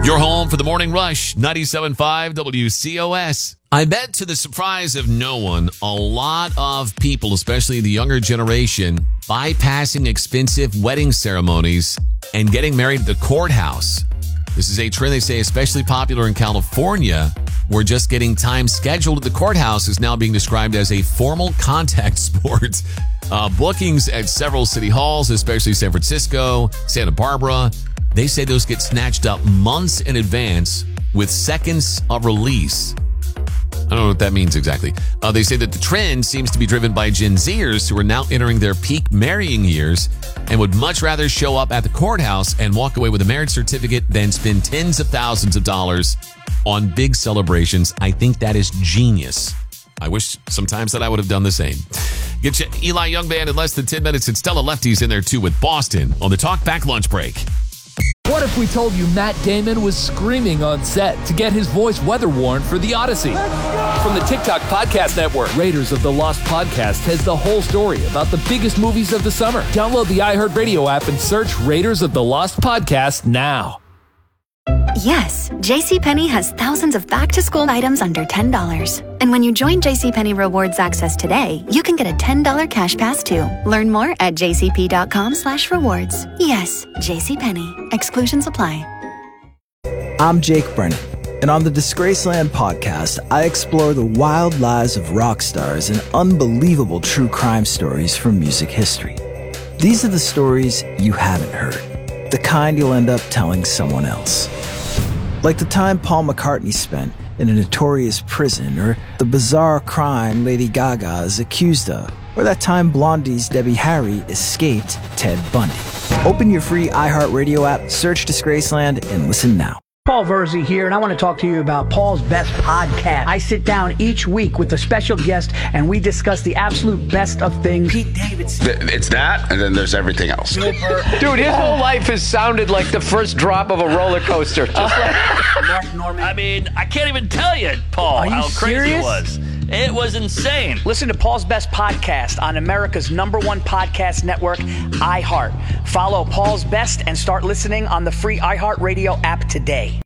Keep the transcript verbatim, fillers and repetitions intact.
You're home for the Morning Rush, ninety-seven point five W C O S. I bet to the surprise of no one, a lot of people, especially the younger generation, bypassing expensive wedding ceremonies and getting married at the courthouse. This is a trend they say especially popular in California, where just getting time scheduled at the courthouse is now being described as a formal contact sport. Uh, bookings at several city halls, especially San Francisco, Santa Barbara, they say those get snatched up months in advance with seconds of release. I don't know what that means exactly. Uh, they say that the trend seems to be driven by Gen Zers who are now entering their peak marrying years and would much rather show up at the courthouse and walk away with a marriage certificate than spend tens of thousands of dollars on big celebrations. I think that is genius. I wish sometimes that I would have done the same. Get you Eli Young Band in less than ten minutes, and Stella Lefty's in there too with Boston on the Talk Back lunch break. What if we told you Matt Damon was screaming on set to get his voice weather-worn for The Odyssey? From the TikTok Podcast Network, Raiders of the Lost Podcast has the whole story about the biggest movies of the summer. Download the iHeartRadio app and search Raiders of the Lost Podcast now. Yes, JCPenney has thousands of back-to-school items under ten dollars. And when you join JCPenney Rewards Access today, you can get a ten dollars cash pass too. Learn more at jcp.com slash rewards. Yes, JCPenney. Exclusions apply. I'm Jake Brennan, and on the Disgraceland podcast, I explore the wild lives of rock stars and unbelievable true crime stories from music history. These are the stories you haven't heard, the kind you'll end up telling someone else. Like the time Paul McCartney spent in a notorious prison, or the bizarre crime Lady Gaga is accused of, or that time Blondie's Debbie Harry escaped Ted Bundy. Open your free iHeartRadio app, search Disgraceland, and listen now. Paul Verzi here, and I want to talk to you about Paul's Best Podcast. I sit down each week with a special guest, and we discuss the absolute best of things. Pete Davidson. It's that, and then there's everything else. Dude, his whole life has sounded like the first drop of a roller coaster. Just like Mark Norman. I mean, I can't even tell you, Paul, Are you how crazy serious? it was. It was insane. Listen to Paul's Best Podcast on America's number one podcast network, iHeart. Follow Paul's Best and start listening on the free iHeartRadio app today.